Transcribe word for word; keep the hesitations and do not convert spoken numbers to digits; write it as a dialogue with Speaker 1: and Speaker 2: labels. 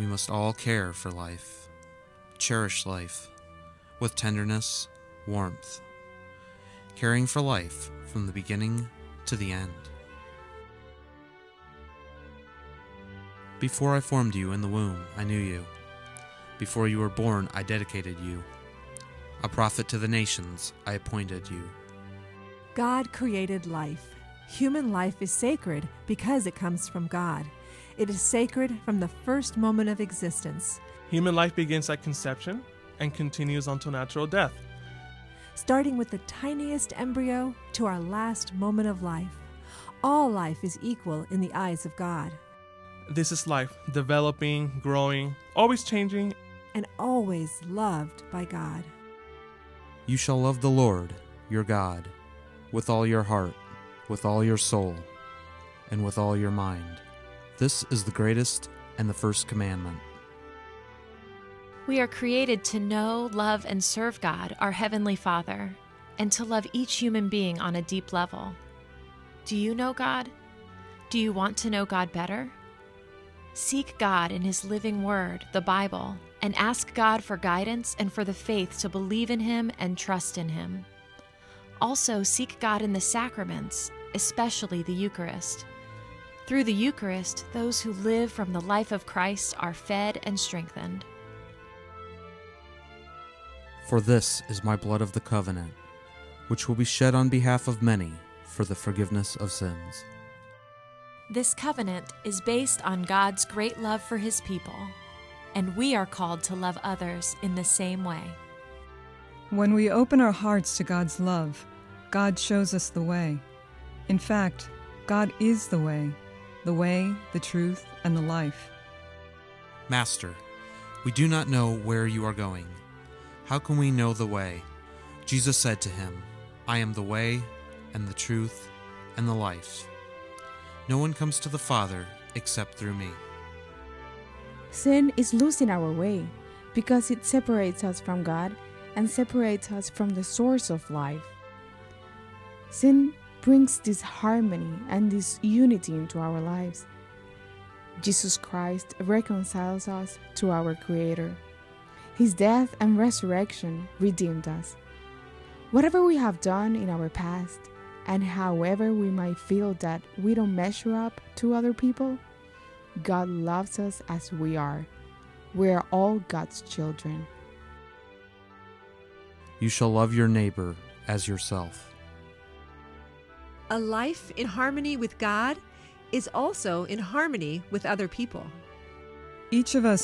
Speaker 1: we must all care for life, cherish life with tenderness, warmth, caring for life from the beginning to the end. Before I formed you in the womb, I knew you. Before you were born, I dedicated you. A prophet to the nations, I appointed you.
Speaker 2: God created life. Human life is sacred because it comes from God. It is sacred from the first moment of existence.
Speaker 3: Human life begins at conception and continues until natural death.
Speaker 2: Starting with the tiniest embryo to our last moment of life. All life is equal in the eyes of God.
Speaker 3: This is life, developing, growing, always changing,
Speaker 2: and always loved by God.
Speaker 1: You shall love the Lord, your God, with all your heart, with all your soul, and with all your mind. This is the greatest and the first commandment.
Speaker 4: We are created to know, love, and serve God, our Heavenly Father, and to love each human being on a deep level. Do you know God? Do you want to know God better? Seek God in His living Word, the Bible, and ask God for guidance and for the faith to believe in Him and trust in Him. Also, seek God in the sacraments, especially the Eucharist. Through the Eucharist, those who live from the life of Christ are fed and strengthened.
Speaker 1: For this is my blood of the covenant, which will be shed on behalf of many for the forgiveness of sins.
Speaker 4: This covenant is based on God's great love for His people, and we are called to love others in the same way.
Speaker 5: When we open our hearts to God's love, God shows us the way. In fact, God is the way, the way, the truth, and the life.
Speaker 1: Master, we do not know where you are going. How can we know the way? Jesus said to him, I am the way, and the truth, and the life. No one comes to the Father except through me.
Speaker 6: Sin is losing our way because it separates us from God and separates us from the source of life. Sin brings disharmony and disunity into our lives. Jesus Christ reconciles us to our Creator. His death and resurrection redeemed us. Whatever we have done in our past, and however we might feel that we don't measure up to other people, God loves us as we are. We are all God's children.
Speaker 1: You shall love your neighbor as yourself.
Speaker 2: A life in harmony with God is also in harmony with other people.
Speaker 5: Each of us